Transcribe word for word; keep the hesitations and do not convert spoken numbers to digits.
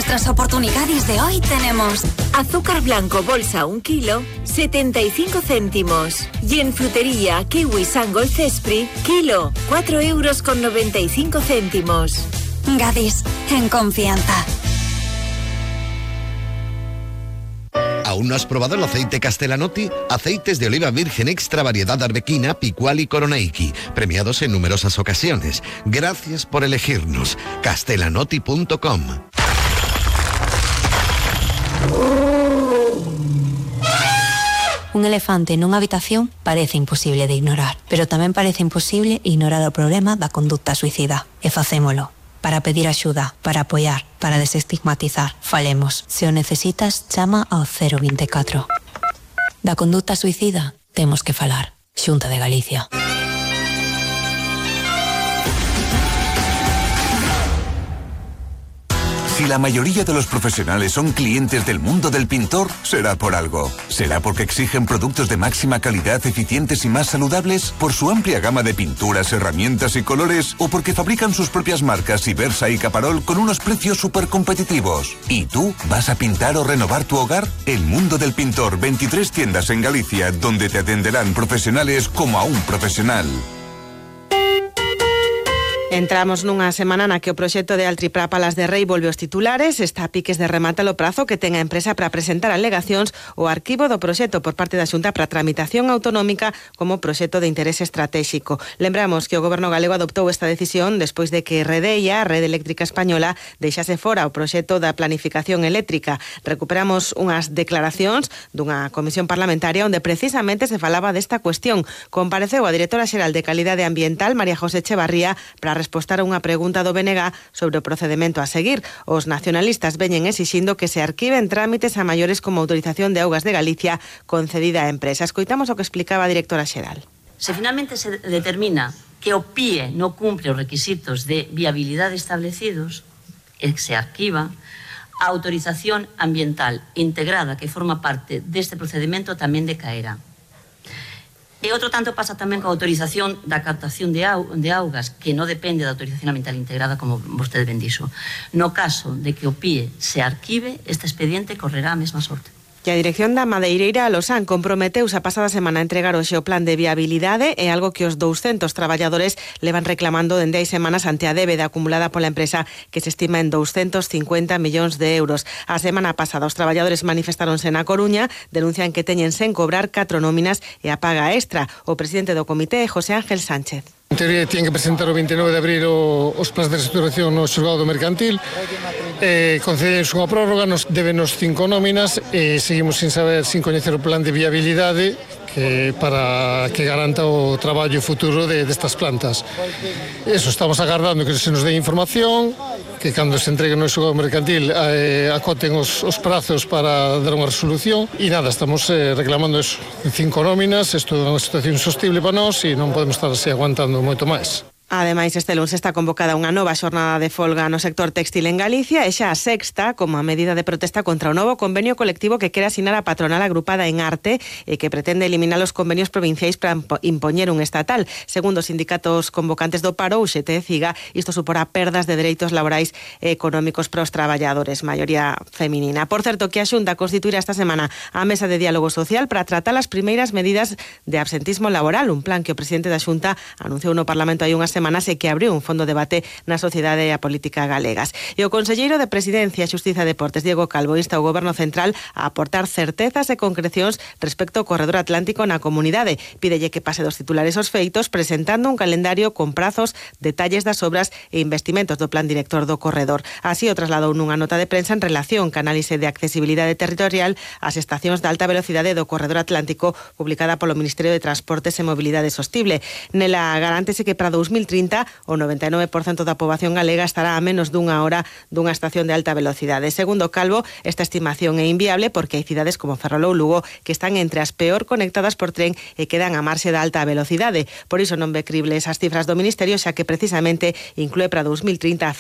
nuestras oportunidades de hoy tenemos azúcar blanco bolsa un kilo, setenta y cinco céntimos. Y en frutería kiwi Sangol Cespri, kilo, cuatro euros con noventa y cinco céntimos. Gadis, en confianza. ¿Aún no has probado el aceite Castellanotti? Aceites de oliva virgen extra variedad arbequina, picual y coronaiki, premiados en numerosas ocasiones. Gracias por elegirnos. castellanotti punto com. Un elefante nunha habitación parece imposible de ignorar, pero tamén parece imposible ignorar o problema da conducta suicida. E facémolo. Para pedir axuda, para apoiar, para desestigmatizar. Falemos. Se o necesitas, chama ao cero veinticuatro. Da conducta suicida, temos que falar. Xunta de Galicia. Si la mayoría de los profesionales son clientes del mundo del pintor, será por algo. ¿Será porque exigen productos de máxima calidad, eficientes y más saludables? ¿Por su amplia gama de pinturas, herramientas y colores? ¿O porque fabrican sus propias marcas Ibersa y Caparol con unos precios súper competitivos? ¿Y tú vas a pintar o renovar tu hogar? El mundo del pintor, veintitrés tiendas en Galicia, donde te atenderán profesionales como a un profesional. Entramos nunha semana na que o proxecto de Altripra Palas de Rei volve aos titulares. Está a piques de rematar o prazo que ten a empresa para presentar alegacións o arquivo do proxecto por parte da Xunta para tramitación autonómica como proxecto de interese estratégico. Lembramos que o Goberno galego adoptou esta decisión despois de que Redeia, a Rede Eléctrica Española, deixase fora o proxecto da planificación eléctrica. Recuperamos unhas declaracións dunha comisión parlamentaria onde precisamente se falaba desta cuestión. Compareceu a directora xeral de Calidade Ambiental, María José Echevarría, para respostar a unha pregunta do B N G sobre o procedemento a seguir. Os nacionalistas veñen exixindo que se arquiven trámites a maiores como autorización de augas de Galicia concedida a empresas. Escoitamos o que explicaba a directora xeral. Se finalmente se determina que o P I E non cumpre os requisitos de viabilidade establecidos, e se arquiva, a autorización ambiental integrada que forma parte deste procedimento tamén decaerá. E outro tanto pasa tamén coa autorización da captación de, au de augas, que non depende da autorización ambiental integrada, como vostede ben dixo. No caso de que o P I E se arquive, este expediente correrá a mesma sorte. E a dirección da Madeireira Losán comprometeuse a pasada semana a entregar o xeoplan de viabilidade, e algo que os douscentos traballadores levan reclamando dende hai semanas ante a débeda acumulada pola empresa, que se estima en douscentos cincuenta millóns de euros. A semana pasada os traballadores manifestáronse na Coruña, denuncian que teñen sen cobrar catro nóminas e a paga extra. O presidente do comité é José Ángel Sánchez. En teoría, tienen que presentar o veintinueve de abril o, os plans de restauración no xulgado mercantil, eh, concedernos unha prórroga, nos débenos cinco nóminas e seguimos sin saber, sin coñecer o plan de viabilidade que, para que garanta o traballo futuro de, destas plantas. Eso, estamos agardando que se nos dé información, que cando se entregue no xulgado mercantil eh, acoten os, os prazos para dar unha resolución, e nada, estamos eh, reclamando eso, cinco nóminas. Isto é unha situación insostible para nós e non podemos estar así aguantando moito máis. Ademais, este lunes está convocada unha nova xornada de folga no sector textil en Galicia, e xa a sexta como a medida de protesta contra o novo convenio colectivo que quere asinar a patronal agrupada en Arte e que pretende eliminar os convenios provinciais para impoñer un estatal. Segundo os sindicatos convocantes do paro, U X T e CIGA, isto suporá perdas de dereitos laborais e económicos para os traballadores, maioría feminina. Por certo, que a Xunta constituirá esta semana a mesa de diálogo social para tratar as primeiras medidas de absentismo laboral, un plan que o presidente da Xunta anunciou no Parlamento hai unhas semanas e que abriu un fondo de debate na sociedade e a política galegas. E o conselleiro de Presidencia, Xustiza e Deportes, Diego Calvo, insta o Goberno Central a aportar certezas e concrecións respecto ao corredor atlántico na comunidade. Pídelle que pase dos titulares aos feitos, presentando un calendario con prazos, detalles das obras e investimentos do plan director do corredor. Así o trasladou nunha nota de prensa en relación ca análise de accesibilidade territorial ás estacións de alta velocidade do corredor atlántico, publicada polo Ministerio de Transportes e Mobilidade Sostible. Nela garántese que para dous mil trinta o noventa e nove por cento da poboación galega estará a menos dunha hora dunha estación de alta velocidade. Segundo Calvo, esta estimación é inviable porque hai cidades como Ferrol ou Lugo que están entre as peor conectadas por tren e quedan a marxe da alta velocidade. Por iso non ve crible esas cifras do Ministerio, xa que precisamente inclúe para dous mil trinta